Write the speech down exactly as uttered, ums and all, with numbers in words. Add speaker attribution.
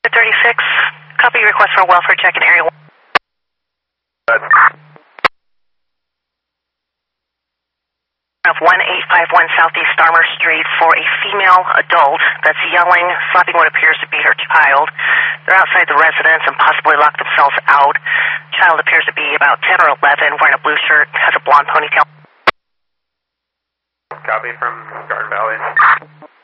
Speaker 1: thirty-six, copy request for a welfare check in area one. Of one eight five one Southeast Starmer Street for a female adult that's yelling, slapping what appears to be her child. They're outside the residence and possibly locked themselves out. Child appears to be about ten or eleven, wearing a blue shirt, has a blonde ponytail.
Speaker 2: Copy from Garden Valley.